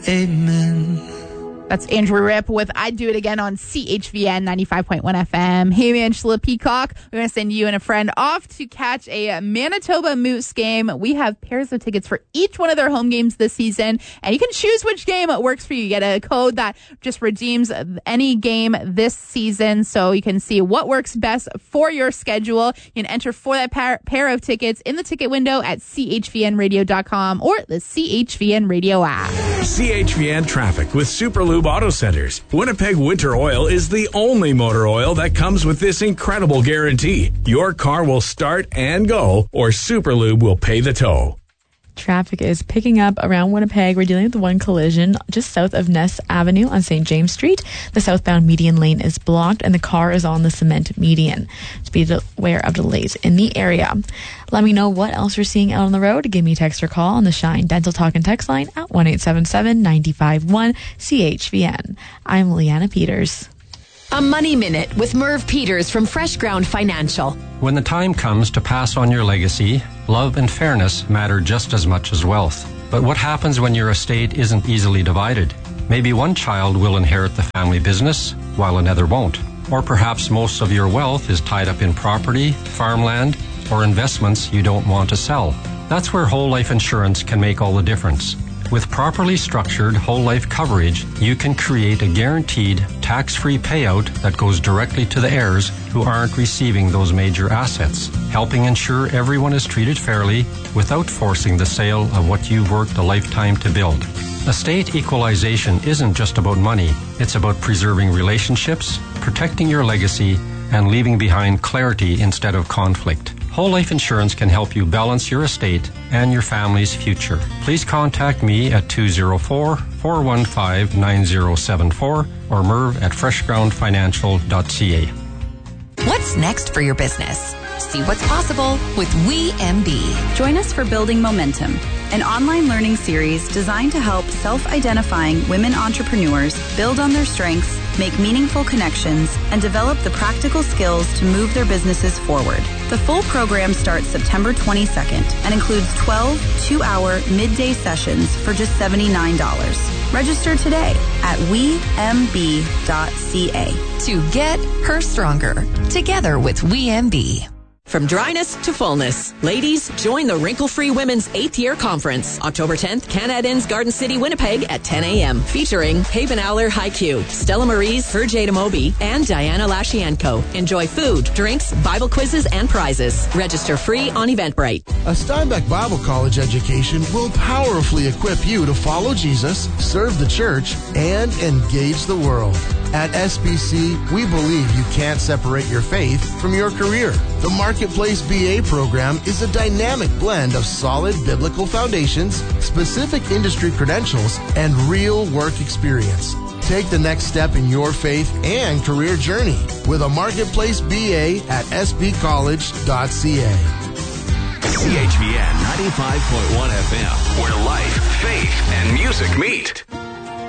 Amen. That's Andrew Ripp with I'd Do It Again on CHVN 95.1 FM. Hey, Angela Peacock. We're going to send you and a friend off to catch a Manitoba Moose game. We have pairs of tickets for each one of their home games this season, and you can choose which game works for you. You get a code that just redeems any game this season, so you can see what works best for your schedule. You can enter for that pair of tickets in the ticket window at chvnradio.com or the CHVN Radio app. CHVN traffic with Super Lube Auto Centers. Winnipeg Winter Oil is the only motor oil that comes with this incredible guarantee. Your car will start and go, or Super Lube will pay the tow. Traffic is picking up around Winnipeg. We're dealing with one collision just south of Ness Avenue on St. James Street. The southbound median lane is blocked and the car is on the cement median. To be aware of delays in the area. Let me know what else you're seeing out on the road. Give me a text or call on the Shine Dental Talk and Text line at 1-877-951-CHVN. I'm Leanna Peters. A Money Minute with Merv Peters from Fresh Ground Financial. When the time comes to pass on your legacy, love and fairness matter just as much as wealth. But what happens when your estate isn't easily divided? Maybe one child will inherit the family business, while another won't. Or perhaps most of your wealth is tied up in property, farmland, or investments you don't want to sell. That's where whole life insurance can make all the difference. With properly structured whole life coverage, you can create a guaranteed tax-free payout that goes directly to the heirs who aren't receiving those major assets, helping ensure everyone is treated fairly without forcing the sale of what you've worked a lifetime to build. Estate equalization isn't just about money. It's about preserving relationships, protecting your legacy, and leaving behind clarity instead of conflict. Whole life insurance can help you balance your estate and your family's future. Please contact me at 204-415-9074 or Merv at freshgroundfinancial.ca. What's next for your business? See what's possible with WeMB. Join us for Building Momentum, an online learning series designed to help self-identifying women entrepreneurs build on their strengths, make meaningful connections, and develop the practical skills to move their businesses forward. The full program starts September 22nd and includes 12 two-hour midday sessions for just $79. Register today at wemb.ca. To get her stronger, together with WeMB. From dryness to fullness, ladies, join the Wrinkle-Free Women's 8th Year Conference, October 10th, Canada Inns, Garden City, Winnipeg at 10 a.m. Featuring Haven Aller Haiku, Stella Maries, Herjada Moby, and Diana Lashienko. Enjoy food, drinks, Bible quizzes, and prizes. Register free on Eventbrite. A Steinbeck Bible College education will powerfully equip you to follow Jesus, serve the church, and engage the world. At SBC, we believe you can't separate your faith from your career. The Marketplace BA program is a dynamic blend of solid biblical foundations, specific industry credentials, and real work experience. Take the next step in your faith and career journey with a Marketplace BA at sbcollege.ca. CHVN 95.1 FM, where life, faith, and music meet.